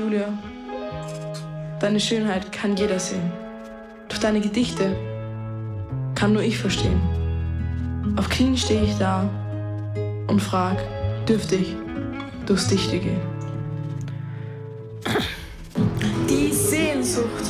Julia. Deine Schönheit kann jeder sehen. Doch deine Gedichte kann nur ich verstehen. Auf Knien stehe ich da und frag, dürfte ich durchs Dichte gehen? Die Sehnsucht